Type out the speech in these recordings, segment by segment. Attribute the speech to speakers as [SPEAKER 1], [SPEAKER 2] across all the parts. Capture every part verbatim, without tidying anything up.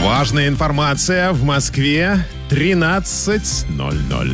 [SPEAKER 1] Важная информация в Москве тринадцать ноль ноль.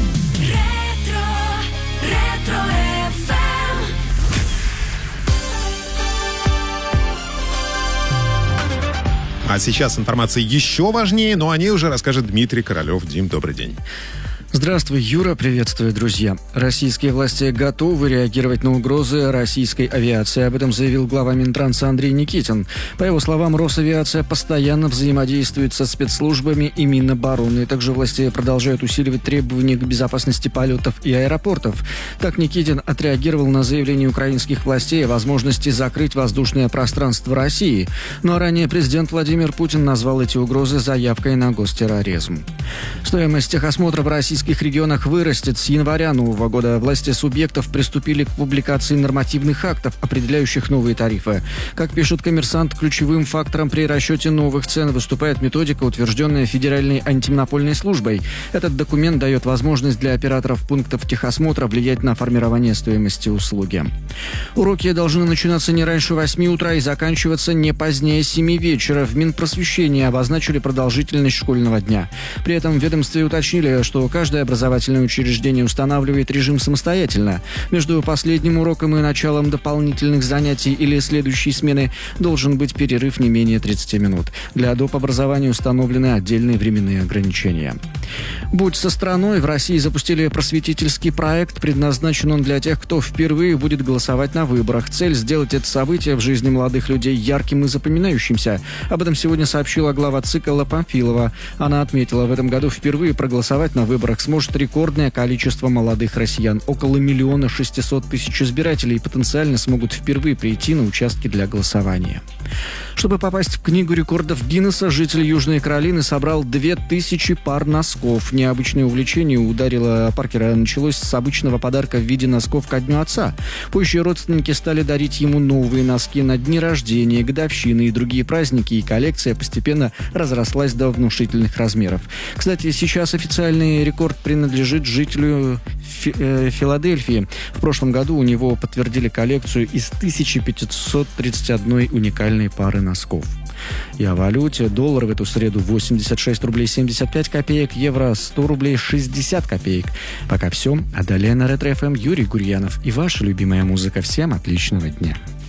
[SPEAKER 1] А сейчас информация еще важнее, но о ней уже расскажет Дмитрий Королев. Дим, добрый день.
[SPEAKER 2] Здравствуй, Юра, приветствую, друзья. Российские власти готовы реагировать на угрозы российской авиации. Об этом заявил глава Минтранса Андрей Никитин. По его словам, Росавиация постоянно взаимодействует со спецслужбами и Минобороны. Также власти продолжают усиливать требования к безопасности полетов и аэропортов. Так Никитин отреагировал на заявление украинских властей о возможности закрыть воздушное пространство России. Ну а ранее президент Владимир Путин назвал эти угрозы заявкой на гостерроризм. Стоимость техосмотра в российских регионах вырастет. С января нового года власти субъектов приступили к публикации нормативных актов, определяющих новые тарифы. Как пишет «Коммерсант», ключевым фактором при расчете новых цен выступает методика, утвержденная Федеральной антимонопольной службой. Этот документ дает возможность для операторов пунктов техосмотра влиять на формирование стоимости услуги. Уроки должны начинаться не раньше восьми утра и заканчиваться не позднее семи вечера. В Минпросвещении обозначили продолжительность школьного дня. При этом в ведомстве уточнили, что каждый Каждое образовательное учреждение устанавливает режим самостоятельно. Между последним уроком и началом дополнительных занятий или следующей смены должен быть перерыв не менее тридцати минут. Для доп. Образования установлены отдельные временные ограничения. «Будь со страной» в России запустили просветительский проект. Предназначен он для тех, кто впервые будет голосовать на выборах. Цель – сделать это событие в жизни молодых людей ярким и запоминающимся. Об этом сегодня сообщила глава ЦИК Алла Памфилова. Она отметила, в этом году впервые проголосовать на выборах сможет рекордное количество молодых россиян. Около миллиона шестисот тысяч избирателей потенциально смогут впервые прийти на участки для голосования. Чтобы попасть в книгу рекордов Гиннесса, житель Южной Каролины собрал две тысячи пар носков. Необычное увлечение у Даррила Паркера началось с обычного подарка в виде носков ко дню отца. Позже родственники стали дарить ему новые носки на дни рождения, годовщины и другие праздники, и коллекция постепенно разрослась до внушительных размеров. Кстати, сейчас официальный рекорд принадлежит жителю Фи- э, Филадельфии. В прошлом году у него подтвердили коллекцию из тысячи пятисот тридцати одной уникальной пары носков. И о валюте. Доллар в эту среду восемьдесят шесть рублей семьдесят пять копеек, евро сто рублей шестьдесят копеек. Пока все. А далее на Ретро-эф эм Юрий Гурьянов и ваша любимая музыка. Всем отличного дня.